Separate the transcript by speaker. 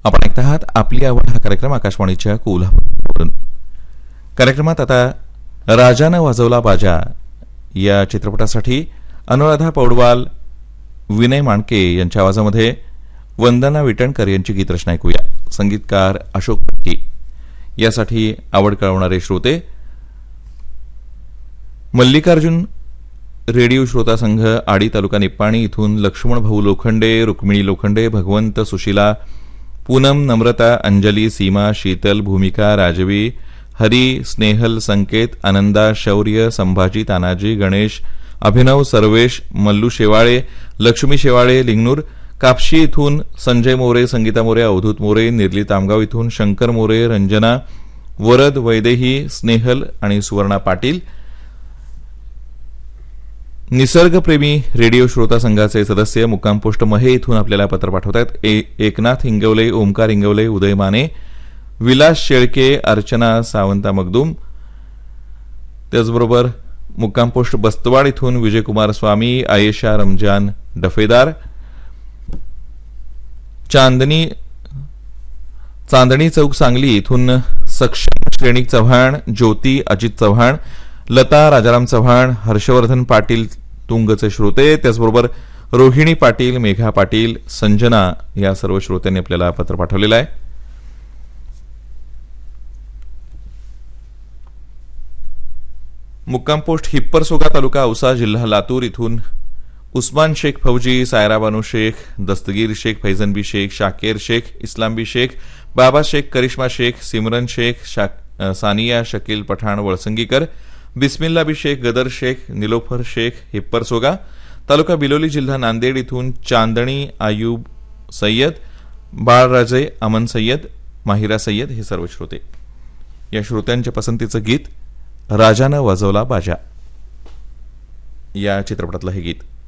Speaker 1: आपण ऐकत आहात आपली आवड हा कार्यक्रम आकाशवाणीच्या कोल्हापूरवरून. कार्यक्रमात आता राजानं वाजवला बाजा या चित्रपटासाठी अनुराधा पौडवाल, विनय माणके यांच्या आवाजामध्ये वंदना विटणकर यांची गीतरचना ऐकूया. संगीतकार अशोक पत्की. यासाठी आवड कळवणारे श्रोते मल्लिकार्जुन रेडिओ श्रोता संघ आडी तालुका निप्पाणी इथून लक्ष्मण भाऊ लोखंडे, रुक्मिणी लोखंडे, भगवंत, सुशीला, पूनम, नम्रता, अंजली, सीमा, शीतल, भूमिका, राजवी, हरी, स्नेहल, संकेत, आनंदा, शौर्य, संभाजी, तानाजी, गणेश, अभिनव, सर्वेश, मल्लू शेवाळे, लक्ष्मी शेवाळे, लिंगनूर, कापशी इथून संजय मोरे, संगीता मोरे, अवधूत मोरे, निर्ली तामगाव इथून शंकर मोरे, रंजना, वरद, वैदेही, स्नेहल आणि सुवर्णा पाटील. निसर्गप्रेमी रेडिओ श्रोता संघाचे सदस्य मुक्काम पोस्ट महे इथून आपल्याला पत्र पाठवतात. एकनाथ इंगवले, ओमकार इंगवले, उदय माने, विलास शेळके, अर्चना सावंता मगदूम. त्याचबरोबर मुक्काम पोस्ट बस्तवाड इथून विजयकुमार स्वामी, आयेशा रमजान डफेदार, चांदणी चौक सांगली इथून सक्षम श्रेणिक चव्हाण, ज्योती अजित चव्हाण, लता राजाराम चव्हाण, हर्षवर्धन पाटील तुंगचे श्रोते. त्याचबरोबर रोहिणी पाटील, मेघा पाटील, संजना या सर्व श्रोत्यांनी आपल्याला पत्र पाठवलेलं आहे. मुक्काम पोस्ट हिप्परसोगा तालुका औसा जिल्हा लातूर इथून उस्मान शेख फौजी, सायरा बानू शेख, दस्तगीर शेख, फैजन बी शेख, शाकेर शेख, इस्लाम बी शेख, बाबा शेख, करिश्मा शेख, सिमरन शेख, सानिया शकील पठाण वळसंगीकर, बिस्मिल्ला बी शेख, गदर शेख, निलोफर शेख, हिप्परसोगा तालुका बिलोली जिल्हा नांदेड इथून चांदणी आयुब सय्यद, बाळराजे, अमन सय्यद, माहिरा सय्यद हे सर्व श्रोते. या श्रोत्यांच्या पसंतीचं गीत राजानं वाजवला बाजा या चित्रपटातलं हे गीत.